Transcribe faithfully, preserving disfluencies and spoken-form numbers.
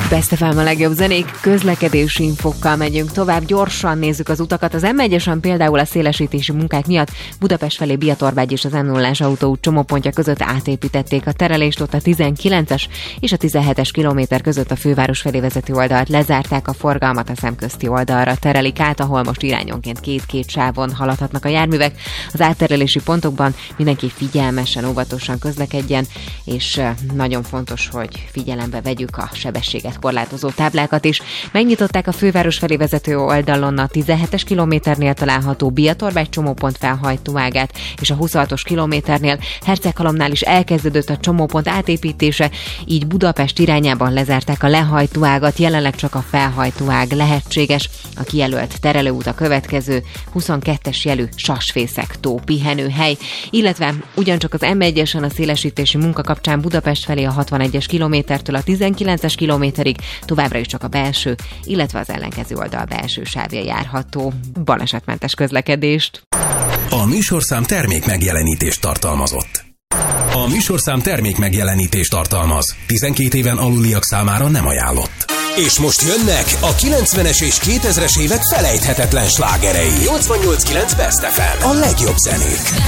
Best ef em a legjobb zenék, közlekedési infokkal megyünk tovább, gyorsan nézzük az utakat. Az em egyesen például a szélesítési munkák miatt Budapest felé Biatorbágy és az em nullás autóút csomópontja között átépítették a terelést, ott a tizenkilences és a tizenhetes kilométer között a főváros felé vezető oldalt lezárták, a forgalmat a szemközti oldalra terelik át, ahol most irányonként két-két sávon haladhatnak a járművek. Az átterelési pontokban mindenki figyelmesen, óvatosan közlekedjen, és nagyon fontos, hogy figyelembe vegyük a sebességet korlátozó táblákat is. Megnyitották a főváros felé vezető oldalon a tizenhetes kilométernél található Biatorbágy csomópont felhajtóágát, és a huszonhatos kilométernél Herceghalomnál is elkezdődött a csomópont átépítése, így Budapest irányában lezárták a lehajtóágat, jelenleg csak a felhajtóág lehetséges. A kijelölt terelőút a következő huszonkettes jelű Sasfészek-tó pihenőhely, illetve ugyancsak az em egyesen a szélesítési munka kapcsán Budapest felé a hatvanegyes kilométertől a tizenkilences kilométerig továbbra is csak a belső, illetve az ellenkező oldal belső sávja járható. Balesetmentes közlekedést. A műsorszám termék megjelenítést tartalmazott. A műsorszám termék megjelenítést tartalmaz. tizenkét éven aluliak számára nem ajánlott. És most jönnek a kilencvenes és kétezres évek felejthetetlen slágerei. nyolcvannyolc kilenc Best ef em. A legjobb zenék.